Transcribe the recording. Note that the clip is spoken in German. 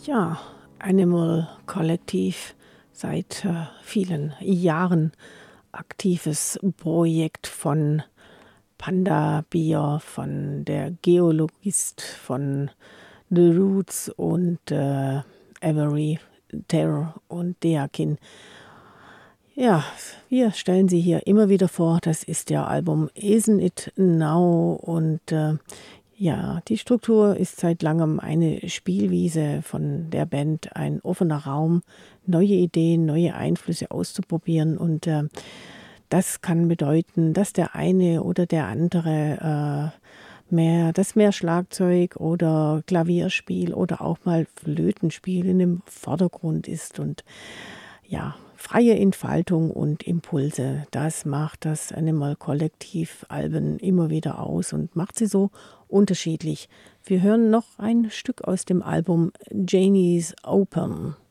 Ja, Animal Kollektiv, seit vielen Jahren aktives Projekt von Panda Bear, von der Geologist, von The Roots und Avery Terror und Deakin. Ja, wir stellen sie hier immer wieder vor. Das ist der Album Isn't It Now? Und ja, die Struktur ist seit langem eine Spielwiese von der Band, ein offener Raum, neue Ideen, neue Einflüsse auszuprobieren. Und das kann bedeuten, dass der eine oder der andere mehr Schlagzeug oder Klavierspiel oder auch mal Flötenspiel in dem Vordergrund ist. Und ja, freie Entfaltung und Impulse, das macht das Animal Kollektiv Alben immer wieder aus und macht sie so unterschiedlich. Wir hören noch ein Stück aus dem Album Janie's Open.